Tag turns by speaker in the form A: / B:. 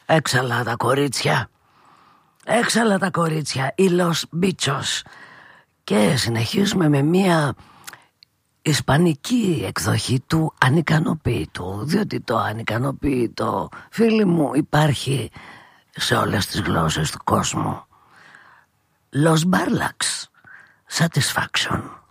A: Έξαλα τα κορίτσια. Έξαλα τα κορίτσια. Η Los Bichos. Και συνεχίζουμε με μια ισπανική εκδοχή του ανικανοποίητου. Διότι το ανικανοποίητο, φίλοι μου, υπάρχει σε όλες τις γλώσσες του κόσμου. Los Barlaks, Satisfaction.